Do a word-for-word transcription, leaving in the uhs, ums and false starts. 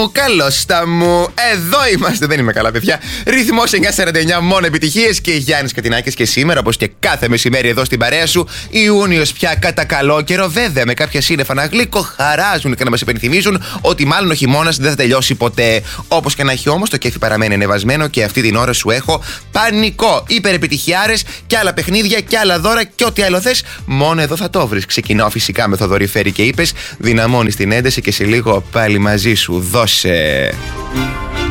μου, καλώς τα μου. Εδώ είμαστε, δεν είμαι καλά, παιδιά. Ρυθμός εννιά σαράντα εννιά, μόνο επιτυχίες και Γιάννης Κατινάκης. Και σήμερα, όπως και κάθε μεσημέρι εδώ στην παρέα σου, Ιούνιος πια κατά καλό καιρό. Βέβαια, με κάποια σύννεφα να γλυκοχαράζουν και να μας υπενθυμίζουν ότι μάλλον ο χειμώνας δεν θα τελειώσει ποτέ. Όπως και να έχει όμως, το κέφι παραμένει ανεβασμένο και αυτή την ώρα σου έχω πανικό. Υπερεπιτυχιάρες και άλλα παιχνίδια και άλλα δώρα και ό,τι άλλο θες. Μόνο εδώ θα το βρεις. Ξεκινάω φυσικά με Θοδωρή Φέρη και είπες. Δυναμώνεις την ένταση και σε λίγο πάλι μαζί σου. Δώσε.